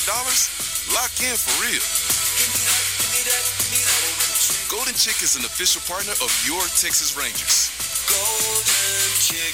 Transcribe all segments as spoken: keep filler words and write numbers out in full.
Dollars? Lock in for real. Golden Chick is an official partner of your Texas Rangers. Golden Chick.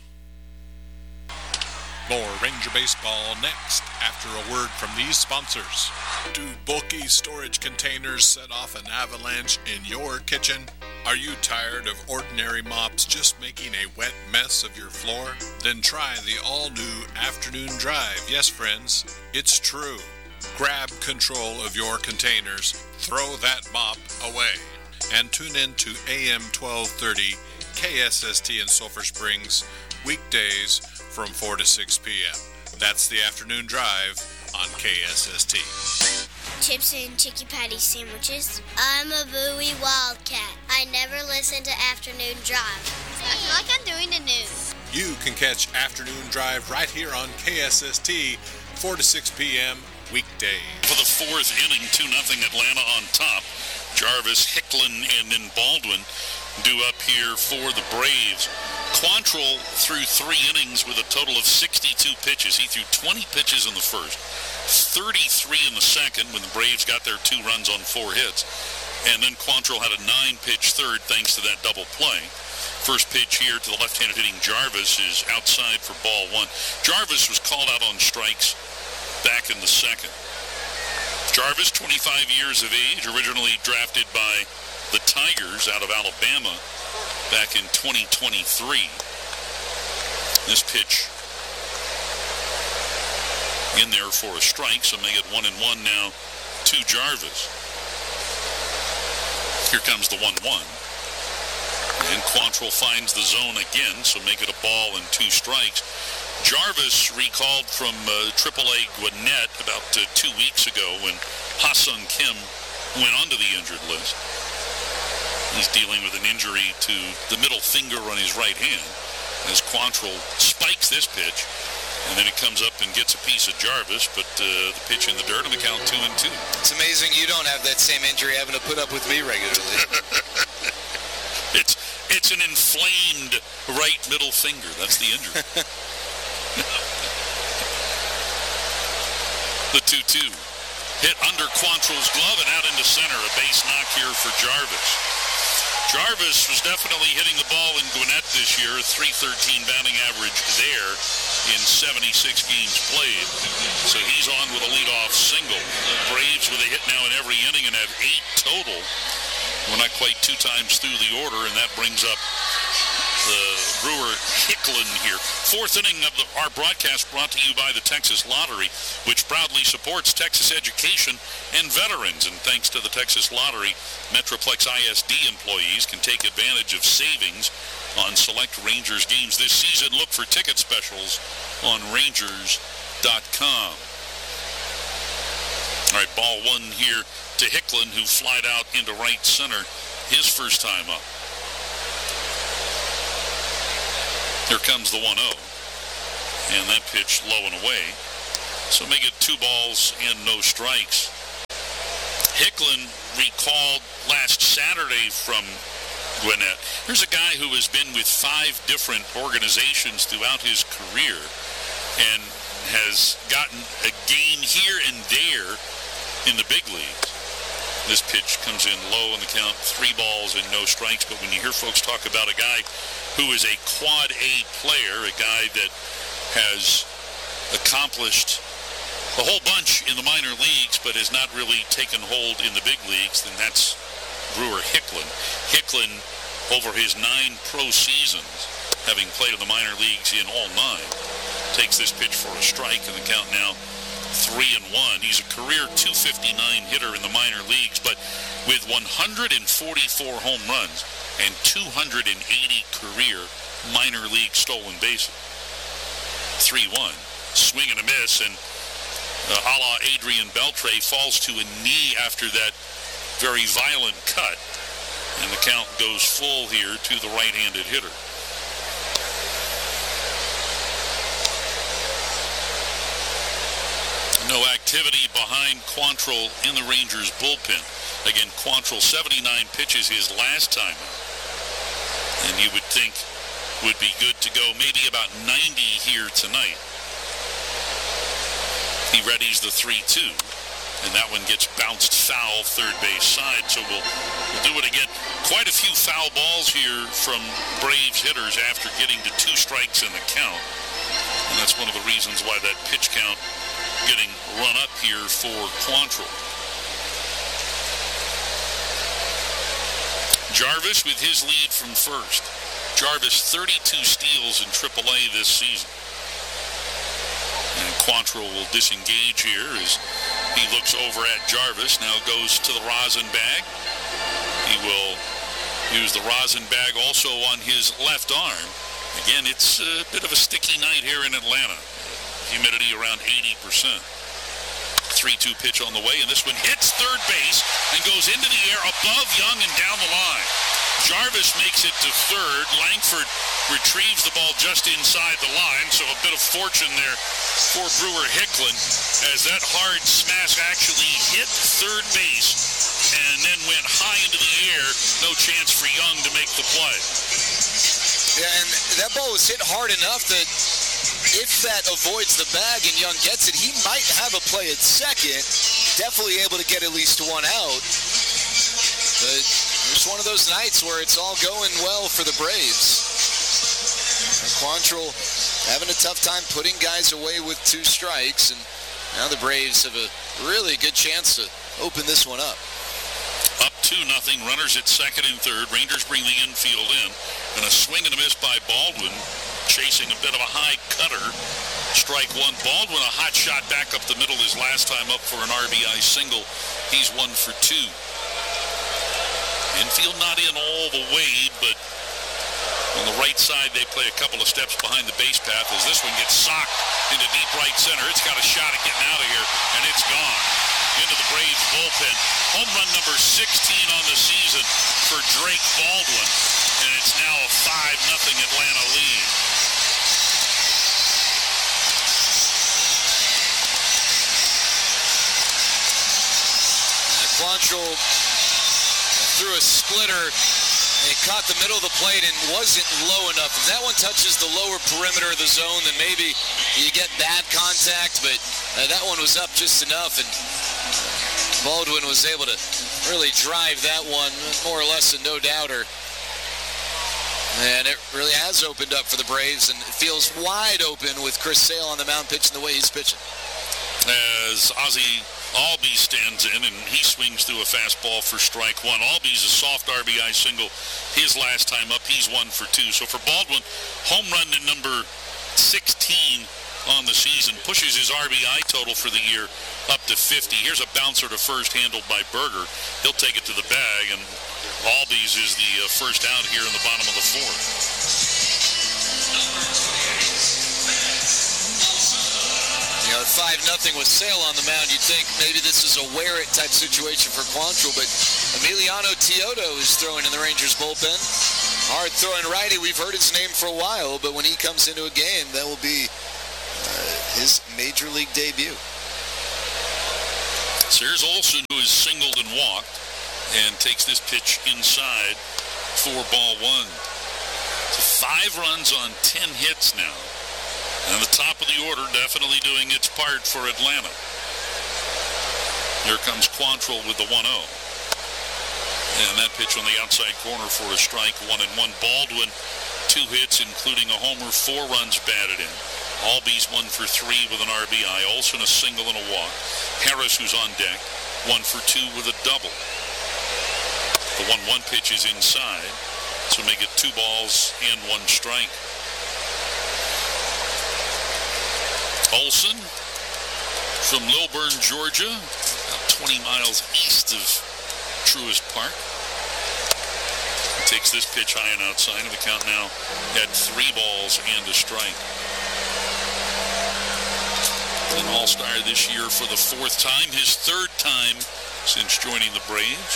More Ranger Baseball next after a word from these sponsors. Do bulky storage containers set off an avalanche in your kitchen? Are you tired of ordinary mops just making a wet mess of your floor? Then try the all-new Afternoon Drive. Yes, friends, it's true. Grab control of your containers, throw that mop away, and tune in to A M twelve thirty K S S T in Sulphur Springs, weekdays from four to six p.m. That's the Afternoon Drive on K S S T. Chips and Chicky Patty sandwiches. I'm a Bowie Wildcat. I never listen to Afternoon Drive. I feel like I'm doing the news. You can catch Afternoon Drive right here on K S S T, four to six p.m. weekdays. For the fourth inning, two nothing Atlanta on top. Jarvis, Hicklin, and then Baldwin due up here for the Braves. Quantrill threw three innings with a total of sixty-two pitches. He threw twenty pitches in the first, thirty-three in the second when the Braves got their two runs on four hits. And then Quantrill had a nine-pitch third thanks to that double play. First pitch here to the left-handed hitting Jarvis is outside for ball one. Jarvis was called out on strikes back in the second. Jarvis, twenty-five years of age, originally drafted by the Tigers out of Alabama back in twenty twenty-three. This pitch in there for a strike, so make it one and one now to Jarvis. Here comes the one one. And Quantrill finds the zone again, so make it a ball and two strikes. Jarvis recalled from uh, triple A Gwinnett about uh, two weeks ago when Ha-Sung Kim went onto the injured list. He's dealing with an injury to the middle finger on his right hand as Quantrill spikes this pitch, and then it comes up and gets a piece of Jarvis, but uh, the pitch in the dirt on the count two and two. It's amazing you don't have that same injury having to put up with me regularly. it's it's an inflamed right middle finger. That's the injury. The two two hit under Quantrill's glove and out into center. A base knock here for Jarvis. Jarvis was definitely hitting the ball in Gwinnett this year, a three thirteen batting average there in seventy-six games played. So he's on with a leadoff single. The Braves with a hit now in every inning and have eight total. We're not quite two times through the order, and that brings up the Brewer Hicklin here. Fourth inning of the, our broadcast brought to you by the Texas Lottery, which proudly supports Texas education and veterans. And thanks to the Texas Lottery, Metroplex I S D employees can take advantage of savings on select Rangers games this season. Look for ticket specials on Rangers dot com. All right, ball one here to Hicklin, who flied out into right center his first time up. Here comes the one oh, and that pitch low and away. So make it two balls and no strikes. Hicklin recalled last Saturday from Gwinnett. Here's a guy who has been with five different organizations throughout his career and has gotten a game here and there in the big leagues. This pitch comes in low on the count, three balls and no strikes. But when you hear folks talk about a guy who is a quad A player, a guy that has accomplished a whole bunch in the minor leagues but has not really taken hold in the big leagues, then that's Brewer Hicklin. Hicklin, over his nine pro seasons, having played in the minor leagues in all nine, takes this pitch for a strike, and the count now three and one. He's a career two fifty-nine hitter in the minor leagues, but with one hundred forty-four home runs and two hundred eighty career minor league stolen bases. three one. Swing and a miss, and uh, a la Adrian Beltre falls to a knee after that very violent cut, and the count goes full here to the right-handed hitter. No activity behind Quantrill in the Rangers bullpen. Again, Quantrill, seventy-nine pitches his last time out. And you would think would be good to go maybe about ninety here tonight. He readies the three two. And that one gets bounced foul third base side. So we'll, we'll do it again. Quite a few foul balls here from Braves hitters after getting to two strikes in the count. And that's one of the reasons why that pitch count getting run up here for Quantrill. Jarvis with his lead from first. Jarvis thirty-two steals in triple A this season. And Quantrill will disengage here as he looks over at Jarvis. Now goes to the rosin bag. He will use the rosin bag also on his left arm. Again, it's a bit of a sticky night here in Atlanta. Humidity around eighty percent. three two pitch on the way, and this one hits third base and goes into the air above Young and down the line. Jarvis makes it to third. Langford retrieves the ball just inside the line, so a bit of fortune there for Brewer Hicklin as that hard smash actually hit third base and then went high into the air. No chance for Young to make the play. Yeah, and that ball was hit hard enough that if that avoids the bag and Young gets it, he might have a play at second. Definitely able to get at least one out. But it's one of those nights where it's all going well for the Braves. And Quantrill having a tough time putting guys away with two strikes, and now the Braves have a really good chance to open this one up. Up two nothing, runners at second and third. Rangers bring the infield in, and a swing and a miss by Baldwin, chasing a bit of a high cutter. Strike one. Baldwin, a hot shot back up the middle his last time up for an R B I single. He's one for two. Infield not in all the way, but on the right side they play a couple of steps behind the base path as this one gets socked into deep right center. It's got a shot at getting out of here, and it's gone. Into the Braves bullpen. Home run number sixteen on the season for Drake Baldwin, and it's now a five nothing Atlanta lead. Quantrill threw a splitter and caught the middle of the plate and wasn't low enough. If that one touches the lower perimeter of the zone, then maybe you get bad contact, but uh, that one was up just enough, and Baldwin was able to really drive that one, more or less a no-doubter. And it really has opened up for the Braves, and it feels wide open with Chris Sale on the mound pitching the way he's pitching. As Ozzie Albies stands in, and he swings through a fastball for strike one. Albies a soft R B I single his last time up. He's one for two. So for Baldwin, home run to number sixteen on the season, pushes his R B I total for the year up to fifty. Here's a bouncer to first handled by Berger. He'll take it to the bag, and Albies is the uh, first out here in the bottom of the fourth. You know, five nothing with Sale on the mound, you'd think maybe this is a wear-it type situation for Quantrill, but Emiliano Teodo is throwing in the Rangers bullpen. Hard-throwing righty, we've heard his name for a while, but when he comes into a game, that will be uh, his major league debut. So here's Olson, who is singled and walked, and takes this pitch inside for ball one. So five runs on ten hits now. And the top of the order definitely doing its part for Atlanta. Here comes Quantrill with the one oh. And that pitch on the outside corner for a strike, one and one. Baldwin, two hits, including a homer, four runs batted in. Albies one for three with an R B I. Olson a single and a walk. Harris, who's on deck, one for two with a double. The one one pitch is inside, so make it two balls and one strike. Olson from Lilburn, Georgia, about twenty miles east of Truist Park. Takes this pitch high and outside of the count now at three balls and a strike. An all-star this year for the fourth time, his third time since joining the Braves.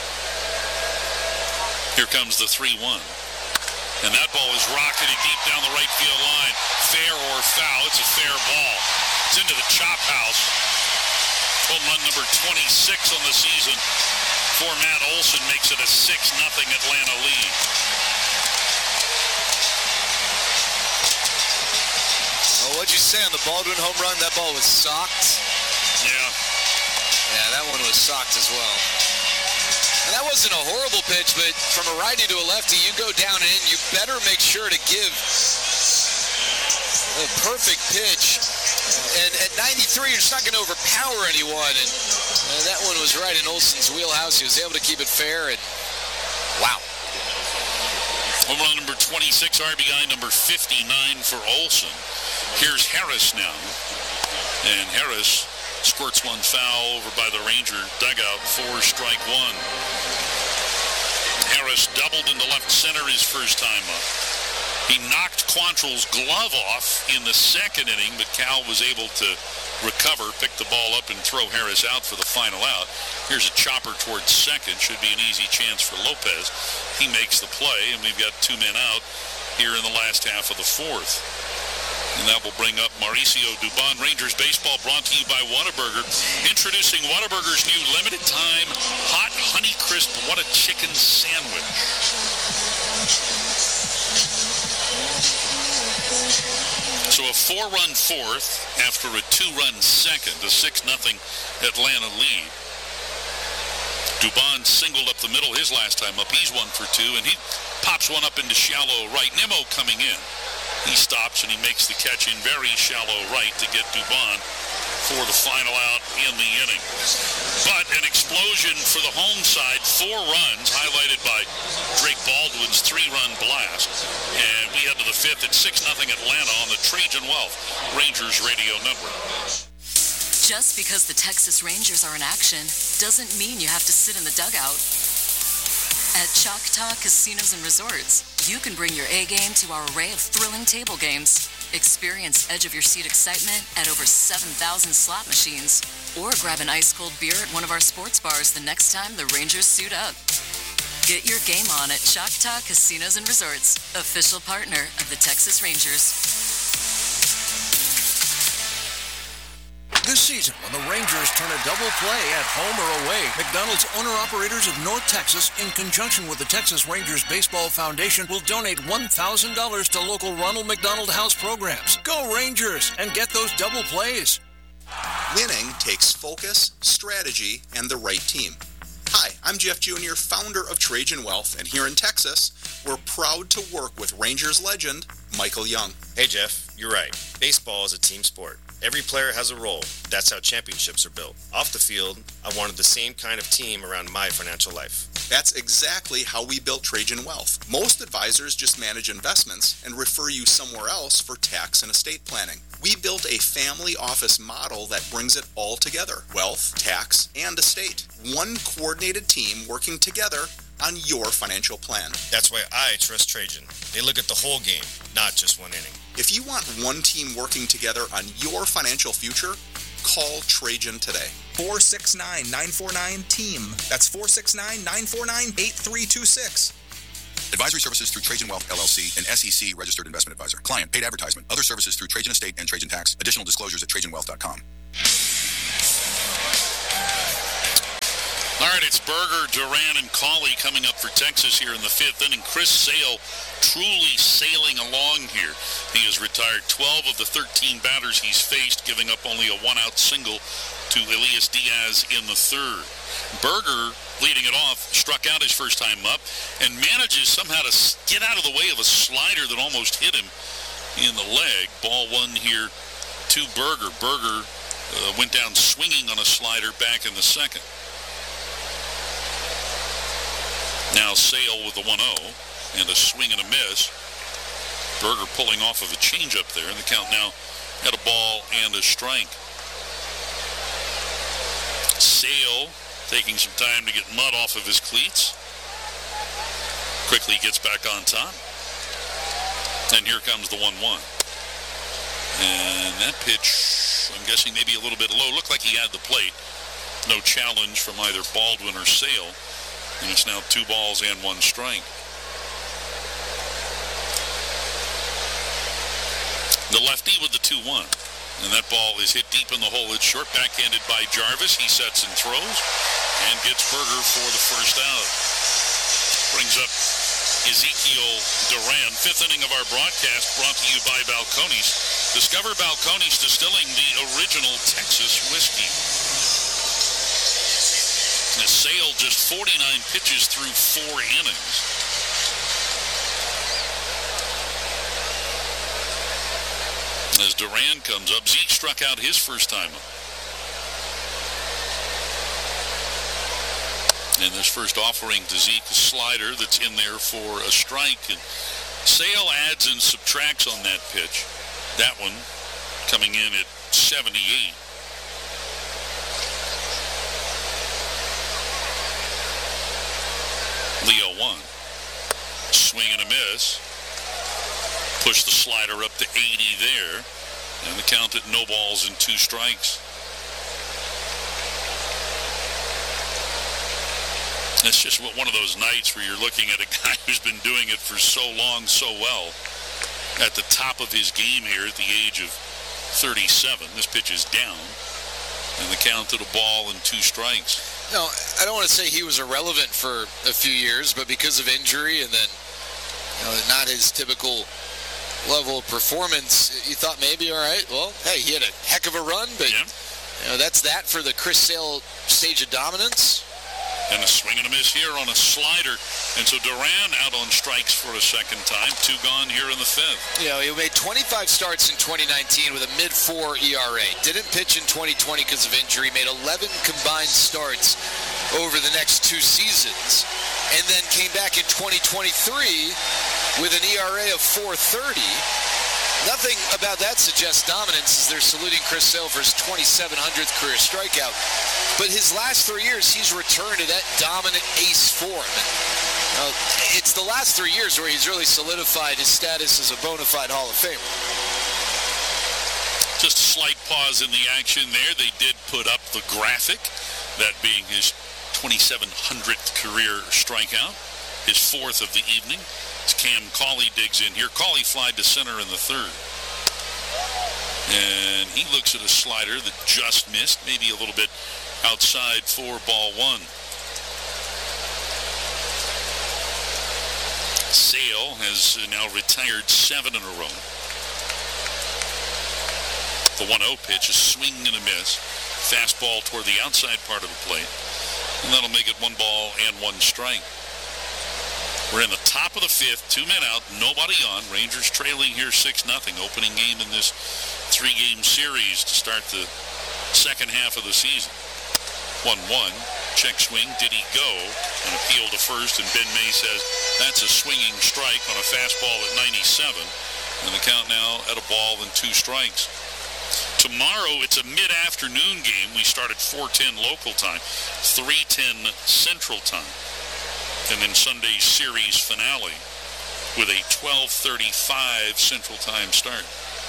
Here comes the three one. And that ball is rocketed deep down the right field line. Fair or foul, it's a fair ball. It's into the chop house. Home run number twenty-six on the season for Matt Olson makes it a six nothing Atlanta lead. Well, what'd you say on the Baldwin home run? That ball was socked? Yeah. Yeah, that one was socked as well. And that wasn't a horrible pitch, but from a righty to a lefty, you go down and in, you better make sure to give a perfect pitch. And at ninety-three, you're just not going to overpower anyone. And uh, that one was right in Olson's wheelhouse. He was able to keep it fair, and wow. Home run number twenty-six, R B I number fifty-nine for Olson. Here's Harris now. And Harris squirts one foul over by the Ranger dugout for strike one. Harris doubled into left center his first time up. He knocked Quantrill's glove off in the second inning, but Cal was able to recover, pick the ball up, and throw Harris out for the final out. Here's a chopper towards second. Should be an easy chance for Lopez. He makes the play, and we've got two men out here in the last half of the fourth. And that will bring up Mauricio Dubon. Rangers baseball brought to you by Whataburger. Introducing Whataburger's new limited time hot honey crisp What a Chicken sandwich. So a four-run fourth after a two-run second, a six nothing Atlanta lead. Dubon singled up the middle his last time up. He's one for two, and he pops one up into shallow right. Nimmo coming in. He stops, and he makes the catch in very shallow right to get Dubon for the final out in the inning. But an explosion for the home side, four runs, highlighted by Drake Baldwin's three-run blast. And we head to the fifth at six nothing Atlanta on the Trajan Wealth Rangers radio network. Just because the Texas Rangers are in action doesn't mean you have to sit in the dugout. At Choctaw Casinos and Resorts, you can bring your A-game to our array of thrilling table games. Experience edge-of-your-seat excitement at over seven thousand slot machines. Or grab an ice-cold beer at one of our sports bars the next time the Rangers suit up. Get your game on at Choctaw Casinos and Resorts, official partner of the Texas Rangers. This season, when the Rangers turn a double play at home or away, McDonald's owner-operators of North Texas, in conjunction with the Texas Rangers Baseball Foundation, will donate one thousand dollars to local Ronald McDonald House programs. Go Rangers and get those double plays. Winning takes focus, strategy, and the right team. Hi, I'm Jeff Junior, founder of Trajan Wealth, and here in Texas, we're proud to work with Rangers legend Michael Young. Hey Jeff, you're right. Baseball is a team sport. Every player has a role. That's how championships are built. Off the field, I wanted the same kind of team around my financial life. That's exactly how we built Trajan Wealth. Most advisors just manage investments and refer you somewhere else for tax and estate planning. We built a family office model that brings it all together: wealth, tax, and estate. One coordinated team working together on your financial plan. That's why I trust Trajan. They look at the whole game, not just one inning. If you want one team working together on your financial future, call Trajan today. four six nine, nine four nine, team. That's four six nine, nine four nine, eight three two six. Advisory services through Trajan Wealth, L L C, an S E C registered investment advisor. Client paid advertisement. Other services through Trajan Estate and Trajan Tax. Additional disclosures at trajan wealth dot com. All right, it's Berger, Duran, and Cauley coming up for Texas here in the fifth inning. Chris Sale truly sailing along here. He has retired twelve of the thirteen batters he's faced, giving up only a one-out single to Elias Diaz in the third. Berger, leading it off, struck out his first time up and manages somehow to get out of the way of a slider that almost hit him in the leg. Ball one here to Berger. Berger uh, went down swinging on a slider back in the second. Now Sale with the one oh and a swing and a miss. Berger pulling off of a changeup there, and the count now at a ball and a strike. Sale taking some time to get mud off of his cleats. Quickly gets back on top. And here comes the one one. And that pitch, I'm guessing maybe a little bit low. Looked like he had the plate. No challenge from either Baldwin or Sale. And it's now two balls and one strike. The lefty with the two one. And that ball is hit deep in the hole. It's short, backhanded by Jarvis. He sets and throws and gets Berger for the first out. Brings up Ezekiel Duran. Fifth inning of our broadcast brought to you by Balcones. Discover Balcones Distilling, the original Texas whiskey. Sale just forty-nine pitches through four innings. As Duran comes up, Zeke struck out his first time up. And this first offering to Zeke, a slider that's in there for a strike. And Sale adds and subtracts on that pitch. That one coming in at seventy-eight. Leo one. Swing and a miss. Push the slider up to eighty there. And the count at no balls and two strikes. It's just one of those nights where you're looking at a guy who's been doing it for so long, so well. At the top of his game here at the age of thirty-seven. This pitch is down. And the count at a ball and two strikes. No, I don't want to say he was irrelevant for a few years, but because of injury and then you know, not his typical level of performance, you thought maybe, all right, well, hey, he had a heck of a run, but yeah. you know, that's that for the Chris Sale stage of dominance. And a swing and a miss here on a slider. And so Duran out on strikes for a second time. Two gone here in the fifth. You know, he made twenty-five starts in twenty nineteen with a mid four E R A. Didn't pitch in twenty twenty because of injury. Made eleven combined starts over the next two seasons. And then came back in twenty twenty-three with an E R A of four thirty. Nothing about that suggests dominance as they're saluting Chris Sale for his twenty-seven hundredth career strikeout. But his last three years, he's returned to that dominant ace form. And, uh, it's the last three years where he's really solidified his status as a bona fide Hall of Famer. Just a slight pause in the action there. They did put up the graphic, that being his twenty-seven hundredth career strikeout, his fourth of the evening. As Cam Cauley digs in here. Cauley flied to center in the third. And he looks at a slider that just missed, maybe a little bit outside for ball one. Sale has now retired seven in a row. The one oh pitch, a swing and a miss. Fastball toward the outside part of the plate. And that'll make it one ball and one strike. We're in the top of the fifth, two men out, nobody on. Rangers trailing here six nothing. Opening game in this three-game series to start the second half of the season. one one, check swing, did he go? An appeal to first, and Ben May says that's a swinging strike on a fastball at ninety-seven. And the count now at a ball and two strikes. Tomorrow, it's a mid-afternoon game. We start at four ten local time, three ten Central time. And then Sunday's series finale with a twelve thirty-five Central Time start.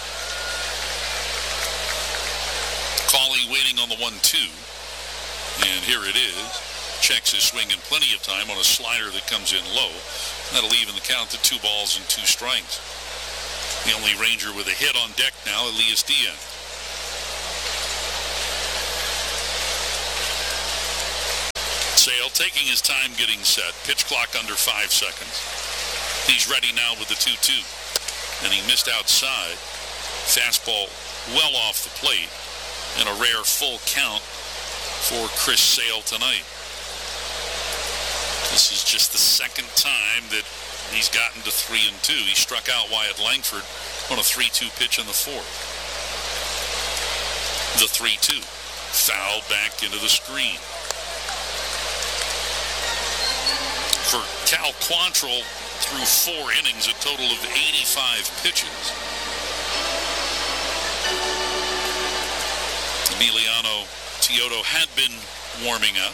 Cauley waiting on the one two. And here it is. Checks his swing in plenty of time on a slider that comes in low. That'll even the count to two balls and two strikes. The only Ranger with a hit on deck now, Elias Diaz. Sale taking his time getting set. Pitch clock under five seconds. He's ready now with the two two. And he missed outside. Fastball well off the plate. And a rare full count for Chris Sale tonight. This is just the second time that he's gotten to three and two. He struck out Wyatt Langford on a three two pitch in the fourth. The three two. Foul back into the screen. For Cal Quantrill, through four innings, a total of eighty-five pitches. Emiliano Teodo had been warming up.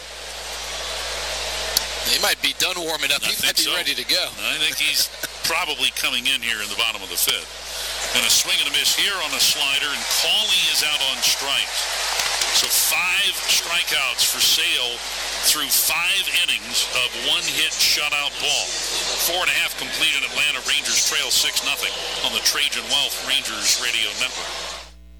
He might be done warming up. I he might be so. ready to go. I think he's probably coming in here in the bottom of the fifth. And a swing and a miss here on a slider, and Cauley is out on strikes. So five strikeouts for Sale through five innings of one-hit shutout ball. Four and a half complete in Atlanta. Rangers trail six nothing on the Trajan Wealth Rangers Radio Network.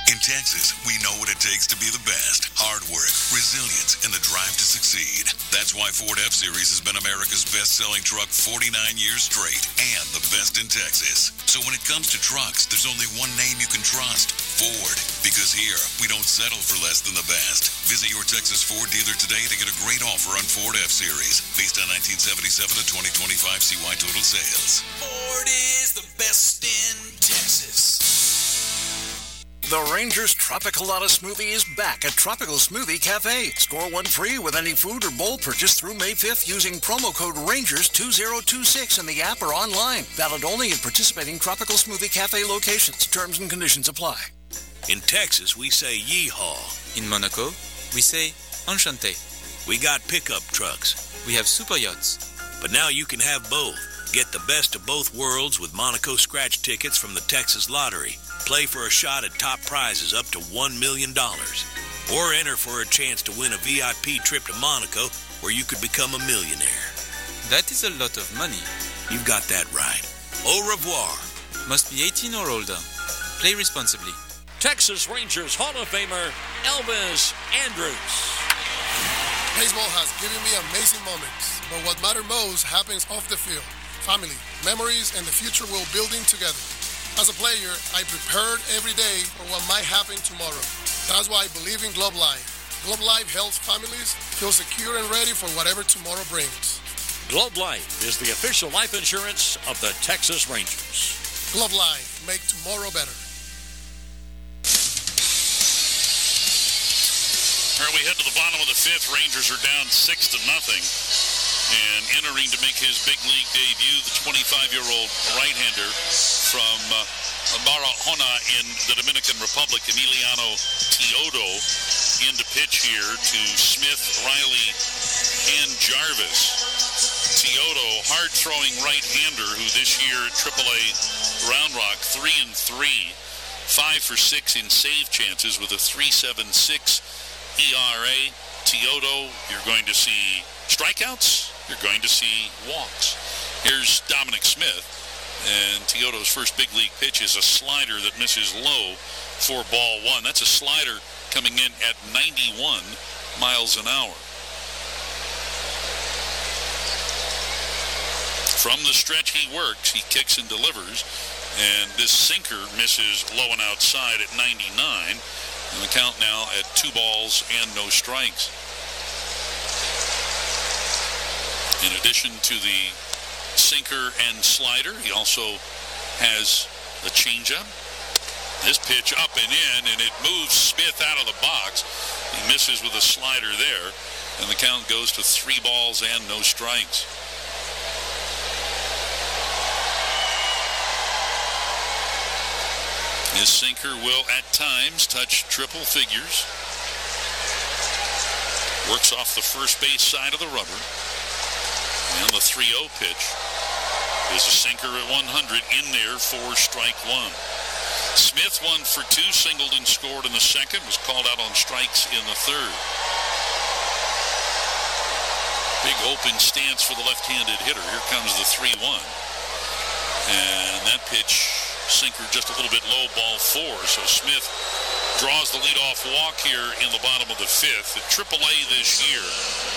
In Texas, we know what it takes to be the best. Hard work, resilience, and the drive to succeed. That's why Ford F-Series has been America's best-selling truck forty-nine years straight and the best in Texas. So when it comes to trucks, there's only one name you can trust, Ford. Because here, we don't settle for less than the best. Visit your Texas Ford dealer today to get a great offer on Ford F-Series. Based on nineteen seventy-seven to twenty twenty-five C Y total sales. Ford is the best in Texas. The Rangers Tropicalata Smoothie is back at Tropical Smoothie Cafe. Score one free with any food or bowl purchase through May fifth using promo code Rangers two thousand twenty-six in the app or online. Valid only at participating Tropical Smoothie Cafe locations. Terms and conditions apply. In Texas, we say yeehaw. In Monaco, we say enchanté. We got pickup trucks. We have super yachts. But now you can have both. Get the best of both worlds with Monaco scratch tickets from the Texas Lottery. Play for a shot at top prizes up to one million dollars. Or enter for a chance to win a V I P trip to Monaco where you could become a millionaire. That is a lot of money. You've got that right. Au revoir. Must be eighteen or older. Play responsibly. Texas Rangers Hall of Famer Elvis Andrus. Baseball has given me amazing moments, but what matters most happens off the field. Family, memories, and the future we're building together. As a player, I prepared every day for what might happen tomorrow. That's why I believe in Globe Life. Globe Life helps families feel secure and ready for whatever tomorrow brings. Globe Life is the official life insurance of the Texas Rangers. Globe Life, make tomorrow better. All right, we head to the bottom of the fifth. Rangers are down six to nothing. And entering to make his big league debut, the twenty-five-year-old right-hander from uh, Barahona in the Dominican Republic, Emiliano Teodo, in to pitch here to Smith, Riley, and Jarvis. Teodo, hard-throwing right-hander who this year at triple A Round Rock, three and three, five for six in save chances with a three point seven six E R A. Teodo, you're going to see strikeouts, you're going to see walks. Here's Dominic Smith, and Teodo's first big league pitch is a slider that misses low for ball one. That's a slider coming in at ninety-one miles an hour. From the stretch he works, he kicks and delivers, and this sinker misses low and outside at ninety-nine. And the count now at two balls and no strikes. In addition to the sinker and slider, he also has the changeup. This pitch up and in, and it moves Smith out of the box. He misses with a slider there, and the count goes to three balls and no strikes. His sinker will, at times, touch triple figures. Works off the first base side of the rubber. And the three oh pitch is a sinker at one hundred in there for strike one. Smith one for two, singled and scored in the second, was called out on strikes in the third. Big open stance for the left-handed hitter. Here comes the three one. And that pitch, sinker just a little bit low, ball four. So Smith draws the leadoff walk here in the bottom of the fifth. At triple A this year,